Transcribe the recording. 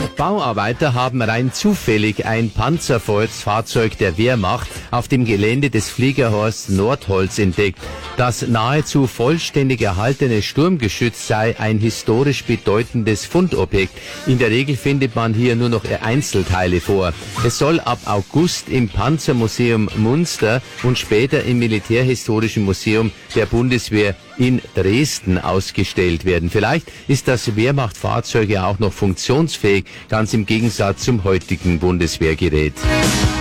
Bauarbeiter haben rein zufällig ein Panzerfahrzeug der Wehrmacht auf dem Gelände des Fliegerhorsts Nordholz entdeckt. Das nahezu vollständig erhaltene Sturmgeschütz sei ein historisch bedeutendes Fundobjekt. In der Regel findet man hier nur noch Einzelteile vor. Es soll ab August im Panzermuseum Munster und später im Militärhistorischen Museum der Bundeswehr in Dresden ausgestellt werden. Vielleicht ist das Wehrmachtfahrzeug ja auch noch funktionsfähig, ganz im Gegensatz zum heutigen Bundeswehrgerät.